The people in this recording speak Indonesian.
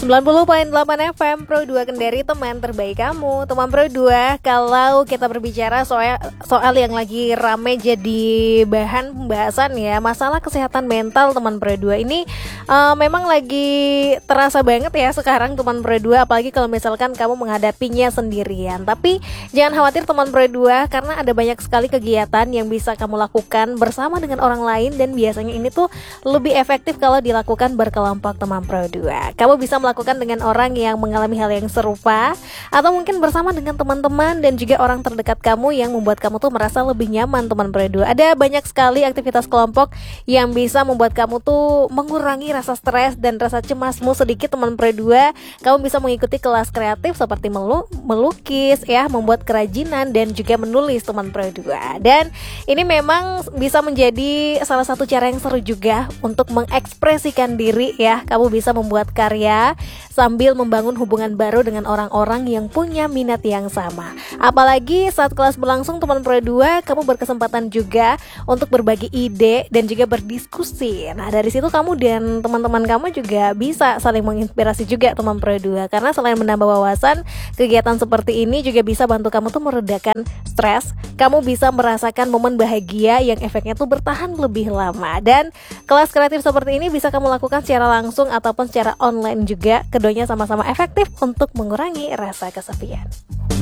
90,8 FM Pro 2 Kendari, teman terbaik kamu. Teman Pro 2, kalau kita berbicara soal yang lagi rame jadi bahan pembahasan ya, masalah kesehatan mental teman Pro 2 ini memang lagi terasa banget ya sekarang teman Pro 2, apalagi kalau misalkan kamu menghadapinya sendirian. Tapi jangan khawatir teman Pro 2, karena ada banyak sekali kegiatan yang bisa kamu lakukan bersama dengan orang lain, dan biasanya ini tuh lebih efektif kalau dilakukan berkelompok teman Pro 2. Kamu bisa melakukan dengan orang yang mengalami hal yang serupa, atau mungkin bersama dengan teman-teman dan juga orang terdekat kamu yang membuat kamu tuh merasa lebih nyaman teman Pro 2. Ada banyak sekali aktivitas kelompok yang bisa membuat kamu tuh mengurangi rasa stres dan rasa cemasmu sedikit teman Pro 2. Kamu bisa mengikuti kelas kreatif seperti melukis ya, membuat kerajinan dan juga menulis teman Pro 2. Dan ini memang bisa menjadi salah satu cara yang seru juga untuk mengekspresikan diri ya. Kamu bisa membuat karya sambil membangun hubungan baru dengan orang-orang yang punya minat yang sama. Apalagi saat kelas berlangsung teman Pro 2, kamu berkesempatan juga untuk berbagi ide dan juga berdiskusi. Nah, dari situ kamu dan teman-teman kamu juga bisa saling menginspirasi juga teman Pro 2. Karena selain menambah wawasan, kegiatan seperti ini juga bisa bantu kamu tuh meredakan stres. Kamu bisa merasakan momen bahagia yang efeknya tuh bertahan lebih lama. Dan kelas kreatif seperti ini bisa kamu lakukan secara langsung ataupun secara online juga. Keduanya sama-sama efektif untuk mengurangi rasa kesepian.